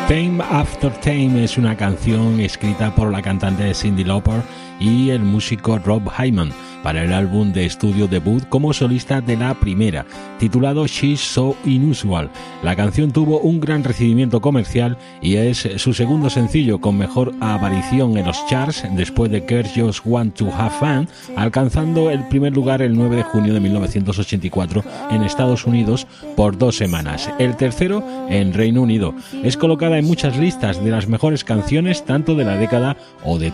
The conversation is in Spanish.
Time After Time es una canción escrita por la cantante Cyndi Lauper y el músico Rob Hyman para el álbum de estudio debut como solista de la primera, titulado She's So Unusual. La canción tuvo un gran recibimiento comercial y es su segundo sencillo con mejor aparición en los charts después de Girls Just Want to Have Fun, alcanzando el primer lugar el 9 de junio de 1984 en Estados Unidos por 2 semanas. El tercero en Reino Unido. Es colocada en muchas listas de las mejores canciones tanto de la década o de